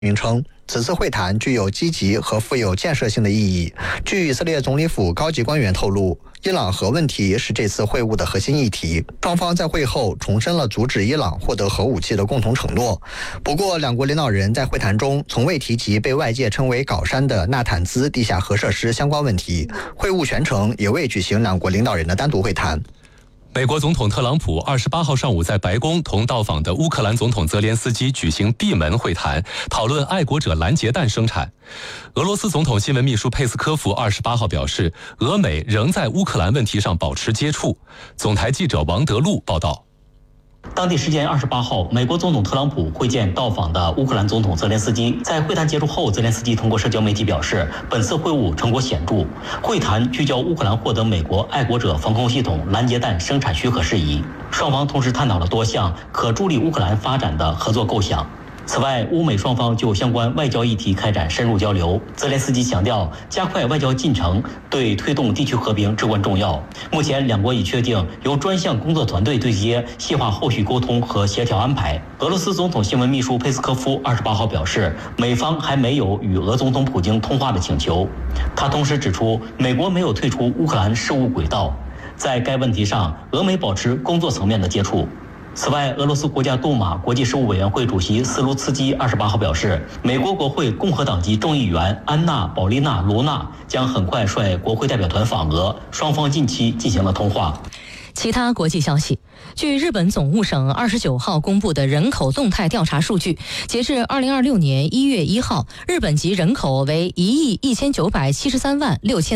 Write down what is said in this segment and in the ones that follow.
名称，此次会谈具有积极和富有建设性的意义。据以色列总理府高级官员透露，伊朗核问题是这次会晤的核心议题，双方在会后重申了阻止伊朗获得核武器的共同承诺。不过，两国领导人在会谈中从未提及被外界称为“镐山”的纳坦兹地下核设施相关问题。会晤全程也未举行两国领导人的单独会谈。 美国总统特朗普28号上午在白宫同到访的乌克兰总统泽连斯基举行闭门会谈，讨论爱国者拦截弹生产。俄罗斯总统新闻秘书佩斯科夫28号表示，俄美仍在乌克兰问题上保持接触。总台记者王德禄报道。 当地时间28号，美国总统特朗普会见到访的乌克兰总统泽连斯基。在会谈结束后，泽连斯基通过社交媒体表示，本次会晤成果显著。会谈聚焦乌克兰获得美国爱国者防空系统拦截弹生产许可事宜，双方同时探讨了多项可助力乌克兰发展的合作构想。此外，乌美双方就相关外交议题开展深入交流。泽连斯基强调，加快外交进程对推动地区和平至关重要。目前，两国已确定由专项工作团队对接，细化后续沟通和协调安排。俄罗斯总统新闻秘书佩斯科夫28号表示，美方还没有与俄总统普京通话的请求。他同时指出，美国没有退出乌克兰事务轨道，在该问题上，俄美保持工作层面的接触。此外，俄罗斯国家杜马国际事务委员会主席斯卢茨基28号表示，美国国会共和党籍众议员安娜·保利娜·卢纳将很快率国会代表团访俄，双方近期进行了通话。 其他国际消息，据日本总务省29号公布的人口动态调查数据，截至2026年1月1号，日本籍人口为1亿1973万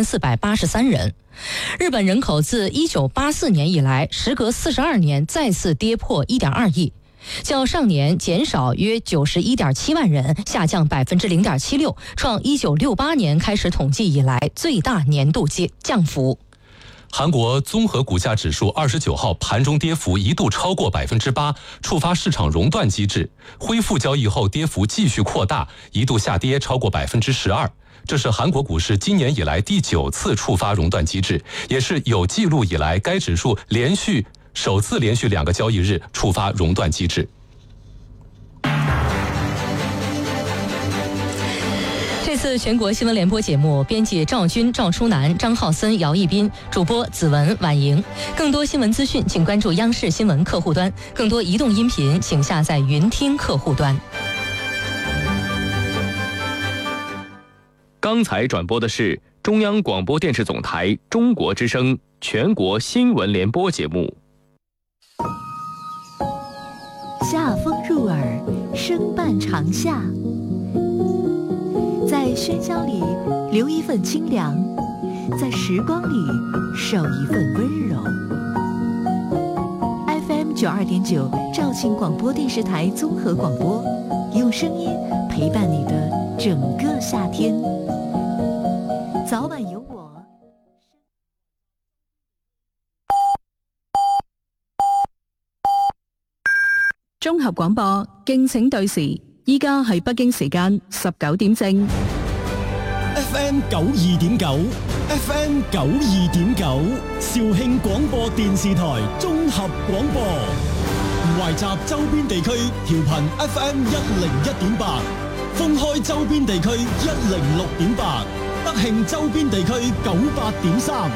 6483人。日本人口自1984年以来，时隔42年再次跌破1.2亿，较上年减少约91.7万人，下降0.76%，创1968年开始统计以来最大年度降幅。 韩国综合股价指数29号盘中跌幅一度超过8%，触发市场熔断机制，恢复交易后跌幅继续扩大，一度下跌超过12%。这是韩国股市今年以来第9次触发熔断机制，也是有记录以来该指数首次连续2个交易日触发熔断机制。 这次全国新闻联播节目，编辑赵军、赵初南、张浩森、姚一斌，主播子文、婉莹。更多新闻资讯，请关注央视新闻客户端；更多移动音频，请下载云听客户端。 刚才转播的是中央广播电视总台中国之声全国新闻联播节目。 夏风入耳，声伴长夏。在喧嚣里留一份清凉，在时光里守一份温柔。FM 92.9肇庆广播电视台综合广播，用声音陪伴你的整个夏天。早晚有我。 綜合廣播，敬請對時。依家係北京時間19點正。 FM 92.9 ，FM 92.9，肇慶廣播電視台綜合廣播，懷集周邊地區調頻 FM 101.8，封開周邊地區106.8，德慶周邊地區98.3。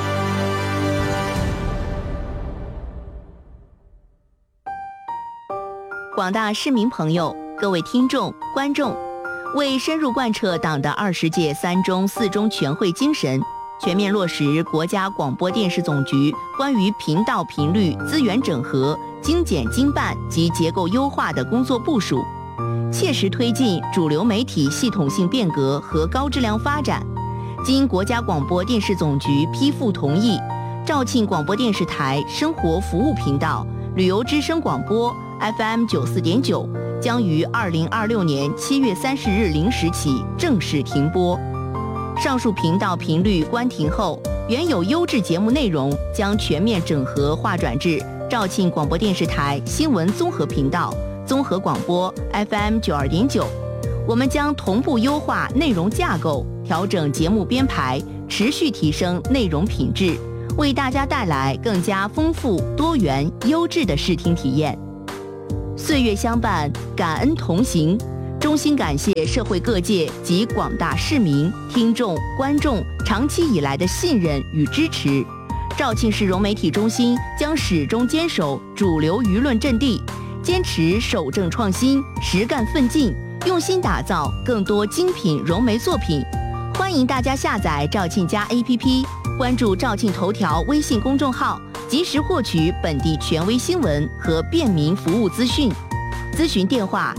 廣大市民朋友，各位聽眾、觀眾，為深入貫徹黨的20屆3中4中全會精神，全面落實國家廣播電視總局關於頻道頻率資源整合、精簡精辦及結構優化的工作部署，切實推進主流媒體系統性變革和高質量發展，經國家廣播電視總局批復同意，肇慶廣播電視台生活服務頻道、旅遊之聲廣播 FM 94.9將於2026年7月30日0時起正式停播。上述頻道頻率關停後，原有優質節目內容將全面整合劃轉至肇慶廣播電視台新聞綜合頻道、綜合廣播 FM 92.9。我們將同步優化內容架構，調整節目編排，持續提升內容品質，為大家帶來更加豐富、多元、優質的視聽體驗。歲月相伴，感恩同行。 衷心感谢社会各界及广大市民、听众、观众长期以来的信任与支持。肇庆市融媒体中心将始终坚守主流舆论阵地，坚持守正创新、实干奋进，用心打造更多精品融媒作品。欢迎大家下载肇庆家 APP， 关注肇庆头条微信公众号，及时获取本地权威新闻和便民服务资讯。咨询电话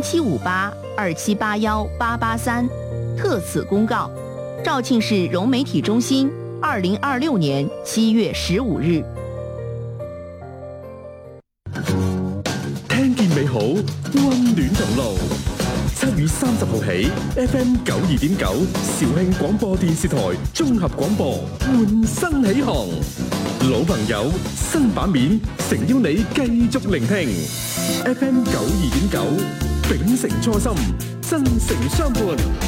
075827818883。特此公告：肇庆市融媒体中心，2026年7月15日。 聽見美好，溫暖同路。7月30號起 ，FM 92.9肇慶廣播電視台綜合廣播換新起航，老朋友新版面，誠邀你繼續聆聽 FM 92.9，秉承初心，真誠相伴。